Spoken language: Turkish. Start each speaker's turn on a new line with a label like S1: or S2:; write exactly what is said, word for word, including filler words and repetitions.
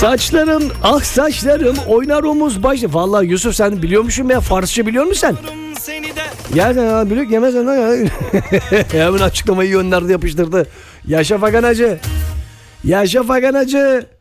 S1: Saçlarım, ah saçlarım oynar omuz baş. Vallahi Yusuf sen biliyormuşsun ya, Farsça biliyor musun sen? Ya sen ya biliyor yemezsen lan. Hemen açıklamayı gönderdi, yapıştırdı. Yaşa Fakan Hacı. Yaşa Fakan Hacı.